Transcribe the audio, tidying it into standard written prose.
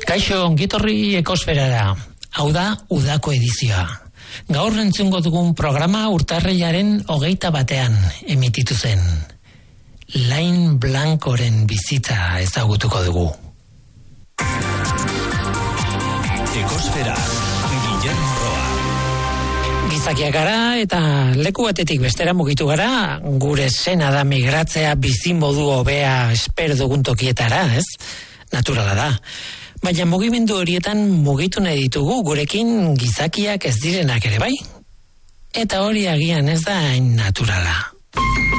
Kaixo, ongitorri ekosferara. Hau da, udako edizioa. Gaur entzungo dugun programa urtarrilaren 21 emititu zen. Lain Blancoren bizitza ezagutuko dugu. Ekosfera, Guillermo Roa. Gizakiak gara eta leku batetik bestera mugitu gara, gure sena da migratzea bizimodu hobea espero dugun tokietara, ez? Naturala da. Baina mugimendu horietan mugitu nahi ditugu gurekin gizakiak ez direnak ere bai. Eta hori agian ez da hain naturala.